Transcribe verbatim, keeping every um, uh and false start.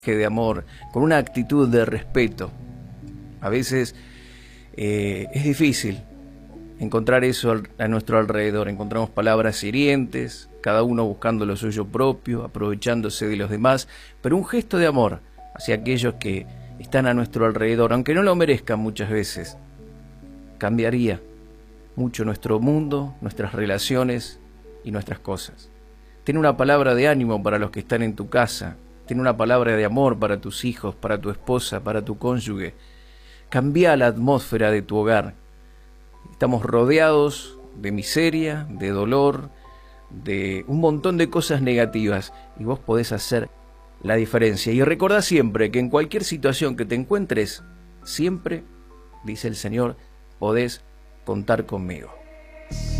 de amor, con una actitud de respeto. A veces eh, es difícil encontrar eso a nuestro alrededor. Encontramos palabras hirientes, cada uno buscando lo suyo propio, aprovechándose de los demás, pero un gesto de amor hacia aquellos que están a nuestro alrededor, aunque no lo merezcan muchas veces, cambiaría mucho nuestro mundo, nuestras relaciones y nuestras cosas. Ten una palabra de ánimo para los que están en tu casa. Ten una palabra de amor para tus hijos, para tu esposa, para tu cónyuge. Cambia la atmósfera de tu hogar. Estamos rodeados de miseria, de dolor, de un montón de cosas negativas, y vos podés hacer la diferencia. Y recordá siempre que en cualquier situación que te encuentres, siempre, dice el Señor, podés contar conmigo.